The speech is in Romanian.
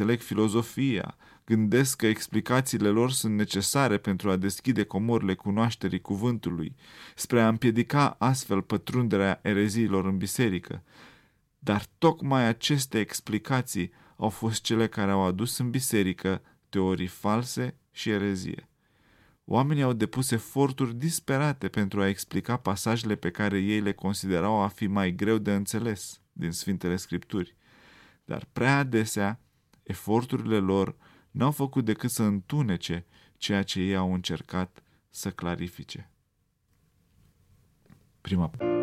înțeleg filozofia, gândesc că explicațiile lor sunt necesare pentru a deschide comorile cunoașterii cuvântului, spre a împiedica astfel pătrunderea ereziilor în biserică. Dar tocmai aceste explicații au fost cele care au adus în biserică teorii false și erezie. Oamenii au depus eforturi disperate pentru a explica pasajele pe care ei le considerau a fi mai greu de înțeles din Sfintele Scripturi, dar prea adesea eforturile lor n-au făcut decât să întunece ceea ce ei au încercat să clarifice. Prima